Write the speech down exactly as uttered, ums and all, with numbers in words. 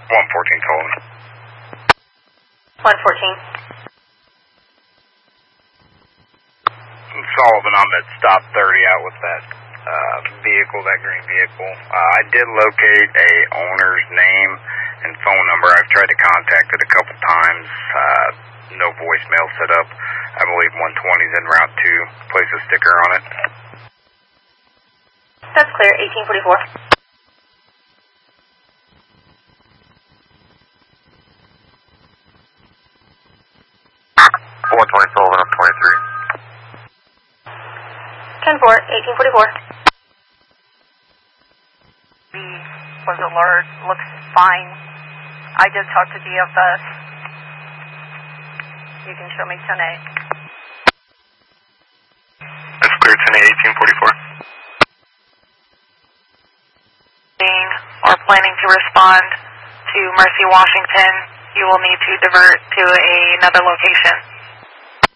one fourteen Sullivan. one fourteen. Sullivan, I'm at stop thirty out with that uh, vehicle, that green vehicle. Uh, I did locate a owner's name and phone number. I've tried to contact it a couple times. Uh, no voicemail set up. I believe one twenty is en route to place a sticker on it. That's clear, eighteen forty-four. one twenty Sullivan, I'm twenty-three. ten four, eighteen forty-four. The was alert, looks fine. I just talked to D F S. You can show me ten A. That's clear, ten A, eighteen forty-four. Are planning to respond to Mercy, Washington. You will need to divert to another location.